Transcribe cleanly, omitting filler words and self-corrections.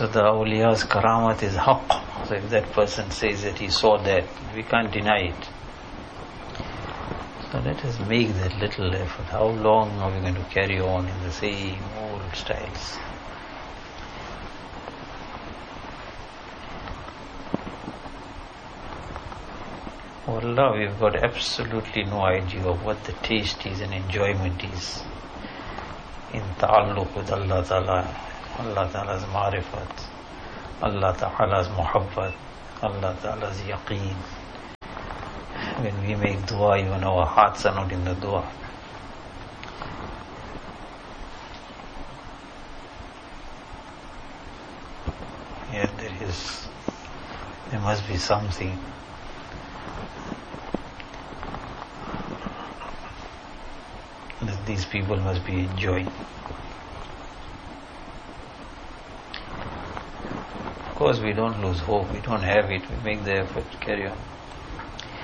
So the awliya's karamat is haqq. So if that person says that he saw that, we can't deny it. So let us make that little effort. How long are we going to carry on in the same old styles? Wallah, we've got absolutely no idea of what the taste is and enjoyment is in ta'alluq with Allah Ta'ala, Allah Ta'ala's ma'rifat, Allah Ta'ala's muhabbat, Allah Ta'ala's yaqeen. When we make dua, even our hearts are not in the dua. Yeah, there must be something. That these people must be enjoying. Of course, we don't lose hope. We don't have it. We make the effort. Carry on.